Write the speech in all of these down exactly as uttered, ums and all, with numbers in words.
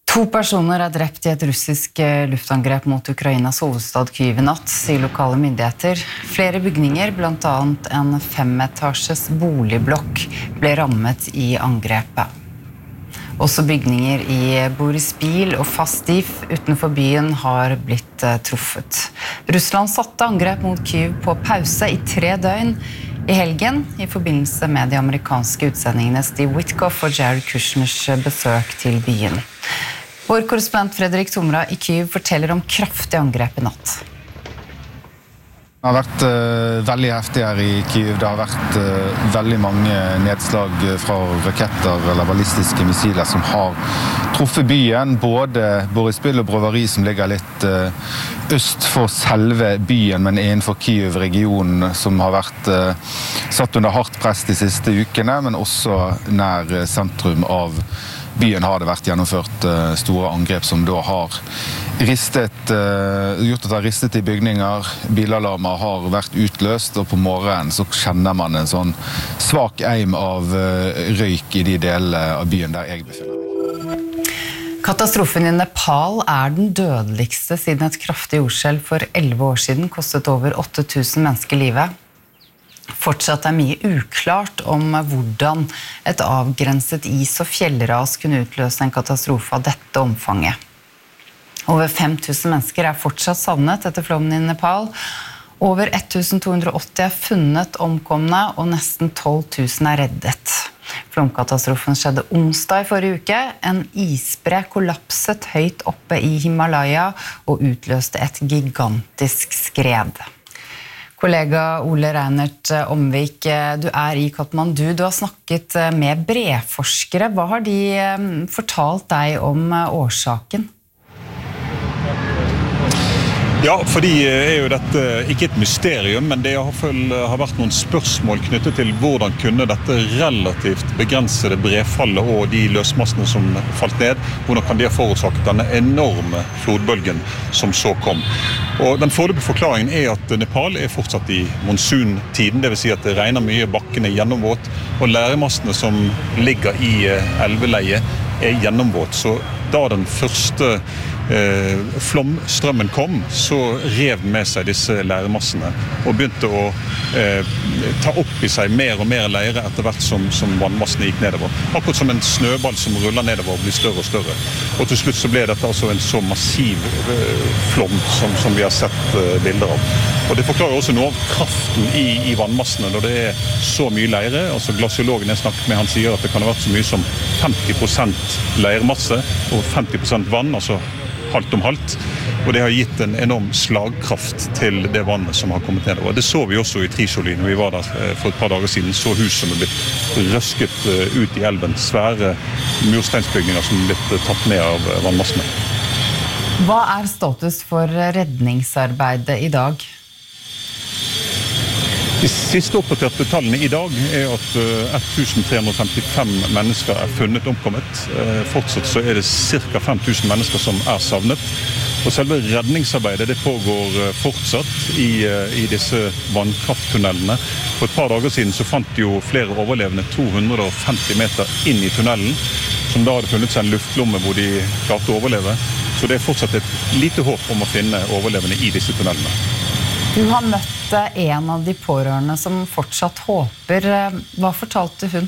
To personer er drept i et russisk luftangrep mot Ukrainas hovedstad Kyiv i natt, sier lokale myndigheter. Flere bygninger, blant annet en femetasjes boligblokk, ble rammet i angrepet. Også bygninger i Boryspil og Fastiv utenfor byen har blitt truffet. Russland satte angrep mot Kyiv på pause i tre døgn i helgen i forbindelse med de amerikanske utsendingene Steve Witkoff og Jared Kushners besøk til byen. Vår korrespondent Fredrik Tomra i Kyiv forteller om kraftig angrep i natt. Det har vært uh, veldig heftig her i Kyiv. Det har vært uh, veldig mange nedslag fra raketter eller ballistiske missiler som har truffet byen. Både Boryspil og Brovary som ligger litt uh, øst for selve byen, men innenfor Kyiv-regionen som har vært uh, satt under hardt press de siste ukene, men også nær uh, sentrum av byen har det vært gjennomført uh, store angrep som da har ristet, uh, gjort at det har ristet i bygninger. Bilalarmer har vært utløst, og på morgenen så kjenner man en sånn svak eim av uh, røyk i de delene av byen der jeg befinner meg. Katastrofen i Nepal er den dødeligste siden et kraftig jordskjelv for elleve år siden kostet over åtte tusen mennesker livet. Fortsatt er mye uklart om hvordan et avgrenset is- og fjellras kunne utløse en katastrofe av dette omfanget. Over fem tusen mennesker er fortsatt savnet etter flommen i Nepal. Over ett tusen to hundre og åtti er funnet omkomne, og nesten tolv tusen er reddet. Flomkatastrofen skjedde onsdag i forrige uke. En isbre kollapset høyt oppe i Himalaya og utløste et gigantisk skred. Kollega Ole Reinert Omvik, du er i Kathmandu. Du har snakket med breforskere. Hva har de fortalt deg om årsaken? Ja, for de er jo dette ikke et mysterium, men det har vært noen spørsmål knyttet til hvordan kunne dette relativt begrensede brefallet og de løsmassene som falt ned, hvordan kan de ha forårsaket denne enorme flodbølgen som så kom. Og den foreløpige forklaringen er at Nepal er fortsatt i monsuntiden, det vil si at det regner mye, bakken er gjennomvåt, og læremassene som ligger i elveleiet er gjennomvåt. Så da den første eh, flomstrømmen kom, så rev den med seg disse læremassene og begynte å eh, ta opp i seg mer og mer leire etter hvert som, som vannmassene gikk nedover. Akkurat som en snøball som ruller nedover og blir større og større. Og til slutt så ble dette altså en så massiv eh, flom som, som vi har sett eh, bilder av. Og det forklarer også noe av kraften i, i vannmassene når det er så mye leire. Altså glasiologen jeg snakket med, han sier at det kan ha vært så mye som femti prosent leirmasse og femti prosent vann, altså halvt om halvt. Og det har gitt en enorm slagkraft til det vannet som har kommet nedover. Det så vi også i Trisoli når vi var der for et par dager siden. Så hus som er blitt røsket ut i elven. Svære mursteinsbygninger som er blitt tatt ned av vannmassene. Hva er status for redningsarbeidet i dag? De siste oppdaterte tallene i dag er at ett tusen tre hundre og femtifem mennesker er funnet omkommet. Fortsatt så er det ca. fem tusen mennesker som er savnet. Og selve redningsarbeidet det pågår fortsatt i, i disse vannkrafttunnelene. For et par dager siden så fant jo flere overlevende to hundre og femti meter inn i tunnelen, som da hadde funnet seg en luftlomme hvor de klarte å overleve. Så det er fortsatt et lite håp om å finne overlevende i disse tunnelene. Du har møtt en av de pårørende som fortsatt håper. Hva fortalte hun?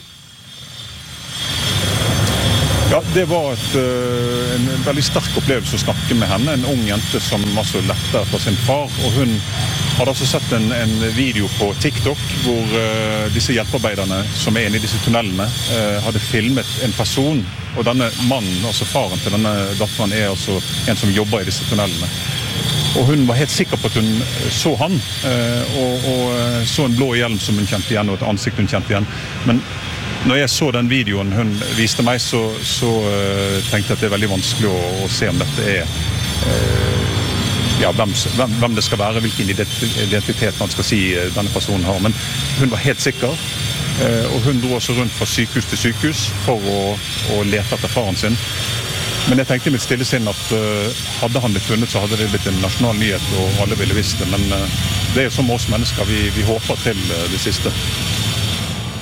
Ja, det var et, en veldig sterk opplevelse å snakke med henne. En ung jente som altså lette etter sin far. Og hun hadde altså sett en, en video på TikTok hvor uh, disse hjelpearbeiderne som er inne i disse tunnelene uh, hadde filmet en person. Og denne mannen, altså faren til denne datteren, er altså en som jobber i disse tunnelene. Og hun var helt sikker på at hun så han, og, og så en blå hjelm som hun kjente igjen, og et ansikt hun kjente igjen. Men når jeg så den videoen hun viste meg, så, så tenkte jeg at det er veldig vanskelig å, å se om dette er ja, hvem, hvem det skal være, hvilken identitet man skal si denne personen har. Men hun var helt sikker, og hun dro også rundt fra sykehus til sykehus for å, å lete etter faren sin. Men jeg tenkte i mitt stille sinn at uh, hadde han blitt funnet, så hadde det blitt en nasjonal nyhet, og alle ville visst det. Men uh, det er jo som oss mennesker, vi, vi håper til uh, det siste.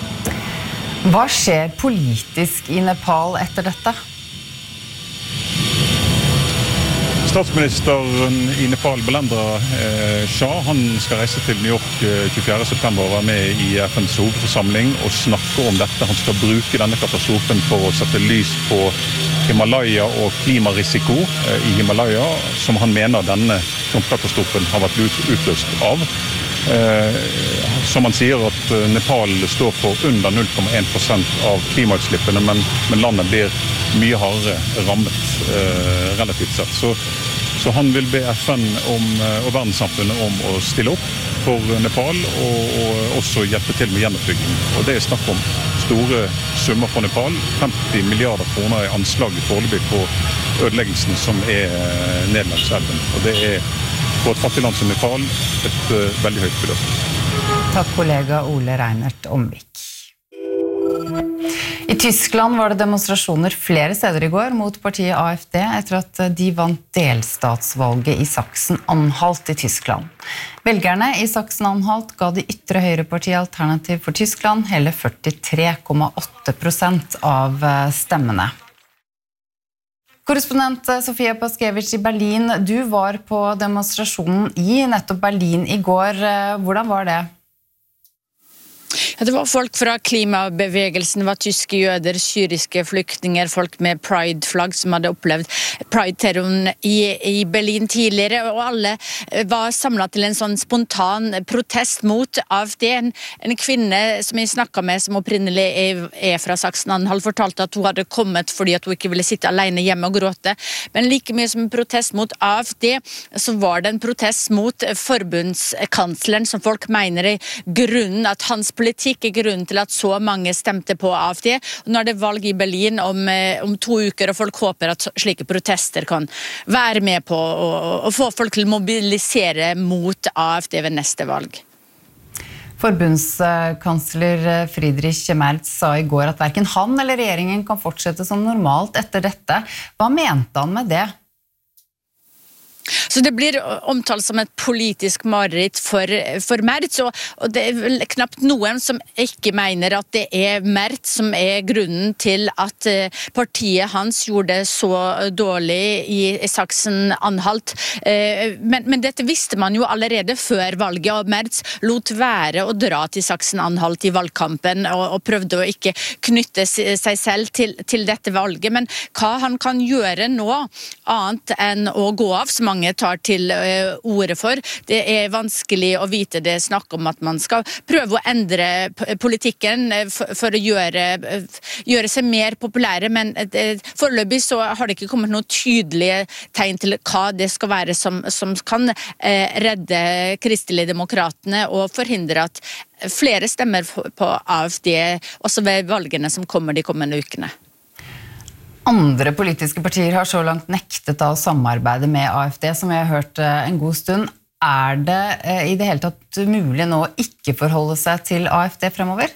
Hva skjer politisk i Nepal etter dette? Statsministeren i Nepal, Belendra eh, Shah, han skal reise til New York eh, tjuefjerde september og være med i F N's hovedforsamling og snakke om dette. Han skal bruke denne katastrofen for å sette lys på Himalaya og klimarisiko eh, i Himalaya, som han mener denne katastrofen har vært ut, utløst av. Eh, som han sier at Nepal står for under null komma en prosent av klimautslippene, men, men landet blir mye hardere rammet eh, relativt sett. Så, så han vil be F N om, og verdenssamfunnet om å stille opp for Nepal og, og også hjelpe til med gjenoppbygging. Og det er snakk om store summer for Nepal, femti milliarder kroner i anslaget foreløpig på ødeleggelsen som er ned langs elven. Og det er for et fattig land som Nepal et uh, veldig høyt beløp. Takk kollega Ole Reinert Omvik. I Tyskland var det demonstrasjoner flere steder i går mot partiet A F D etter at de vant delstatsvalget i Sachsen-Anhalt i Tyskland. Velgerne i Sachsen-Anhalt ga de ytre høyrepartiet Alternativ for Tyskland hele førtitre komma åtte prosent av stemmene. Korrespondent Sofia Paskevich i Berlin, du var på demonstrasjonen i nettopp Berlin i går. Hvordan var det? Ja, det var folk fra klimabevegelsen, det var tyske jøder, syriske flyktninger, folk med pride-flagg som hadde opplevd pride-terroren i, i Berlin tidligere, og alle var samlet til en sånn spontan protest mot A F D. En, en kvinne som jeg snakket med, som opprinnelig er, er fra Sachsen-Anhalt, fortalte at hun hadde kommet fordi at hun ikke ville sitte alene hjemme og gråte. Men like mye som en protest mot A F D, så var det en protest mot forbundskansleren, som folk mener er grunnen at hans politikk er grunnen til at så mange stemte på A F D. Og nå er det valg i Berlin om, om to uker, og folk håper at slike protester kan være med på å, å få folk til å mobilisere mot A F D ved neste valg. Forbundskansler Friedrich Merz sa i går at hverken han eller regjeringen kan fortsette som normalt etter dette. Hva mente han med det? Så det blir omtalt som et politisk mareritt for, for Merz, og, og det er vel knapt noen som ikke mener at det er Merz som er grunnen til at partiet hans gjorde det så dårlig i, i Sachsen-Anhalt. Men, men dette visste man jo allerede før valget, og Merz lot være å dra til Sachsen-Anhalt i valgkampen og, og prøvde å ikke knytte seg selv til, til dette valget. Men hva han kan gjøre nå, annet enn å gå av, så mange tar til uh, ordet for. Det er vanskelig å vite. Det snakk om at man skal prøve å endre politikken for, for å gjøre, uh, gjøre seg mer populære, men uh, foreløpig så har det ikke kommet noen tydelige tegn til hva det skal være som, som kan uh, redde kristelige demokratene og forhindre at flere stemmer på A F D også ved valgene som kommer de kommende ukene. Andre politiske partier har så langt nektet av å samarbeide med A F D, som vi har hørt en god stund. Er det i det hele tatt mulig nå å ikke forholde seg til A F D fremover?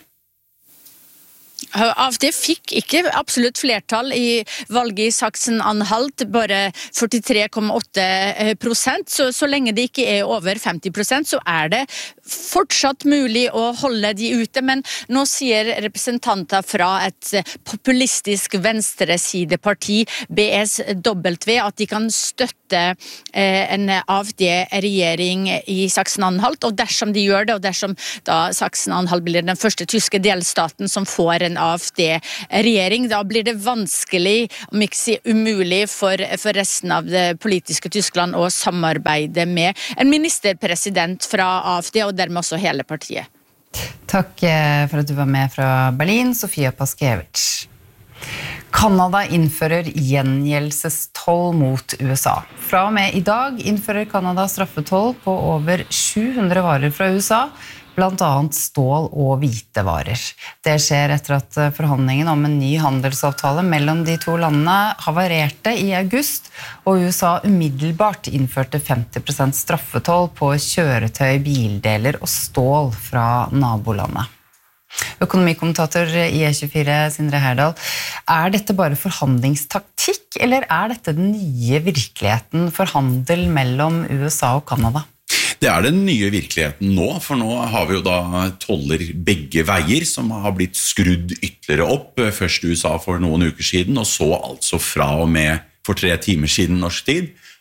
A F D fikk ikke absolutt flertall i valget i Sachsen-Anhalt, bare førtitre komma åtte prosent, så, så lenge det ikke er over femti prosent, så er det fortsatt mulig å holde de ute, men nå sier representanter fra et populistisk venstresideparti, B S W, at de kan støtte eh, en A F D-regjering i Sachsen-Anhalt, og dersom de gjør det, og dersom da Sachsen-Anhalt blir den første tyske delstaten som får en A F D-regjering, da blir det vanskelig, om ikke si umulig, for, for resten av det politiske Tyskland å samarbeide med en ministerpresident fra A F D, og dermed også hele partiet. Takk for at du var med fra Berlin, Sofia Paskevich. Kanada innfører gjengjeldelsestoll mot U S A. Fra og med i dag innfører Kanada straffetoll på over sju hundre varer fra U S A, blant annet stål og hvitevarer. Det skjer etter at forhandlingen om en ny handelsavtale mellom de to landene havarerte i august, og U S A umiddelbart innførte femti prosent straffetoll på kjøretøy, bildeler og stål fra nabolandet. Økonomikommentator i E tjuefire, Sindre Herdal, er dette bare forhandlingstaktikk, eller er dette den nye virkeligheten for handel mellom U S A og Kanada? Det er den nye virkeligheten nå, for nå har vi jo da toller begge veier som har blitt skrudd ytterligere opp, først i U S A for noen uker siden, og så altså fra og med for tre timer siden norsk tid,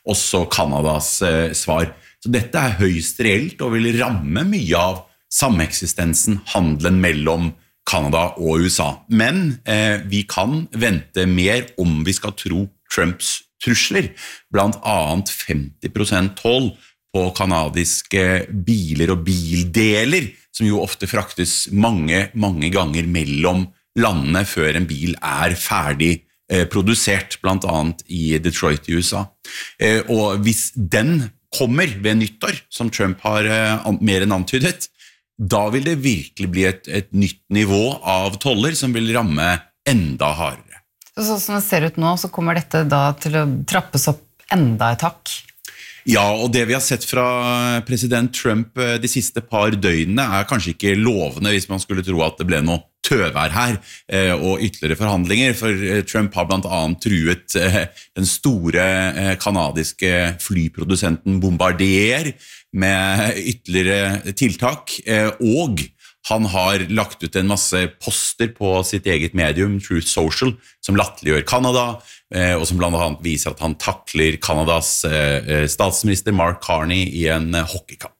også Kanadas eh, svar. Så dette er høyst reelt og vil ramme mye av sameksistensen, handelen mellom Kanada og U S A. Men eh, vi kan vente mer om vi skal tro Trumps trusler, blant annet femti prosent toll på kanadiske biler og bildeler, som jo ofte fraktes mange, mange ganger mellom landene før en bil er ferdig eh, produsert, blant annet i Detroit i U S A. Eh, og hvis den kommer ved nyttår, som Trump har eh, mer enn antydet, da vil det virkelig bli et, et nytt nivå av toller som vil ramme enda hardere. Så sånn som det ser ut nå, så kommer dette da til å trappes opp enda et hakk. Ja, og det vi har sett fra president Trump de siste par døgnene er kanskje ikke lovende hvis man skulle tro at det ble noe tøvær her og ytterligere forhandlinger, for Trump har blant annet truet den store kanadiske flyprodusenten Bombardier med ytterligere tiltak, og han har lagt ut en masse poster på sitt eget medium, Truth Social, som latterliggjør Kanada, og som blant annet viser at han takler Kanadas statsminister Mark Carney i en hockeykamp.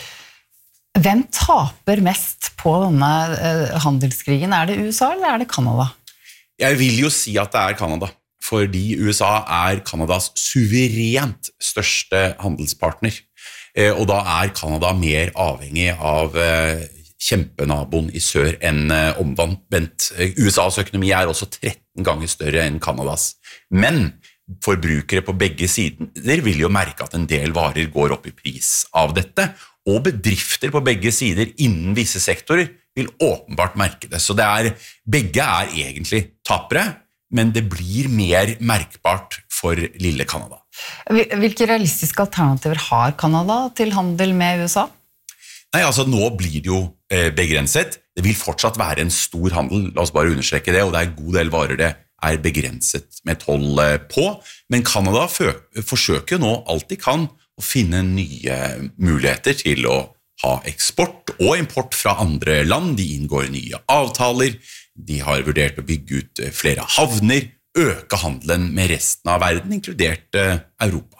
Hvem taper mest på denne handelskrigen? Er det U S A eller er det Kanada? Jeg vil jo si at det er Kanada, fordi U S A er Kanadas suverent største handelspartner, og da er Kanada mer avhengig av kjempenaboen i sør enn omvendt. U S A's økonomi er også tretten ganger større enn Kanadas. Men forbrukere på begge sider vil jo merke at en del varer går opp i pris av dette, og bedrifter på begge sider innen visse sektorer vil åpenbart merke det. Så det er, begge er egentlig tapere, men det blir mer merkbart for lille Kanada. Hvilke realistiske alternativer har Kanada til handel med U S A? Nei, altså nå blir det jo eh, begrenset. Det vil fortsatt være en stor handel, la oss bare understreke det, og det er en god del varer det er begrenset med toll eh, på. Men Kanada forsøker nå alt de kan å finne nye muligheter til å ha eksport og import fra andre land. De inngår nye avtaler, de har vurdert å bygge ut flere havner, øke handelen med resten av verden, inkludert eh, Europa.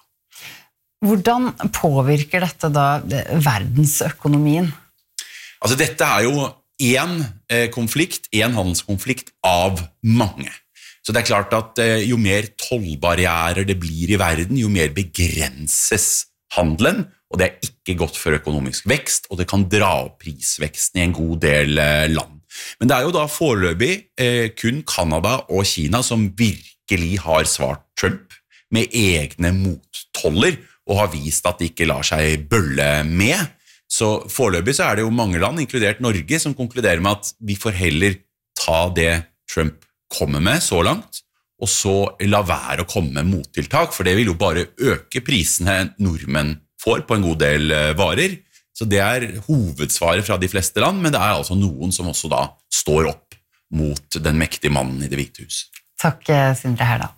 Hvordan påvirker dette da verdensøkonomien? Altså dette er jo en konflikt, en handelskonflikt av mange. Så det er klart at jo mer tollbarrierer det blir i verden, jo mer begrenses handelen, og det er ikke godt for økonomisk vekst, og det kan dra opp prisveksten i en god del land. Men det er jo da foreløpig kun Kanada og Kina som virkelig har svart Trump med egne mottoller, og har vist at de ikke lar seg bølle med. Så foreløpig så er det jo mange land, inkludert Norge, som konkluderer med at vi får heller ta det Trump kommer med så langt, og så la være å komme med mottiltak, for det vil jo bare øke prisene nordmenn får på en god del varer. Så det er hovedsvaret fra de fleste land, men det er altså noen som også da står opp mot den mektige mannen i Det hvite hus. Takk, Sindre Herdal.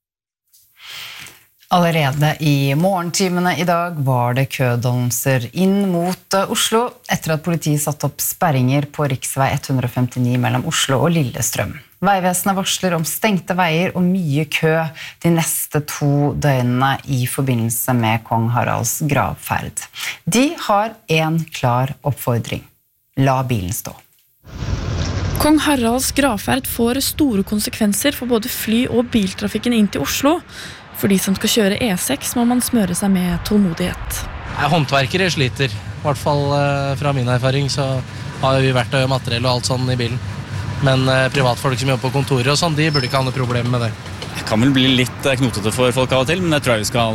Allerede i morgentimene i dag var det kødannelser inn mot Oslo etter at politiet satte opp sperringer på riksvei ett hundre femtini mellom Oslo og Lillestrøm. Veivesenet varsler om stengte veier og mye kø de neste to døgnene i forbindelse med kong Haralds gravferd. De har en klar oppfordring. La bilen stå. Kong Haralds gravferd får store konsekvenser for både fly- og biltrafikken inn til Oslo. For de som skal kjøre E seks må man smøre seg med tålmodighet. Håndverkere sliter. I hvert fall fra min erfaring så har vi verktøy og materiell og alt sånn i bilen. Men privatfolk som jobber på kontoret og sånn, de burde ikke ha noe problem med det. Det kan vel bli litt knotete for folk av og til, men jeg tror jeg vi skal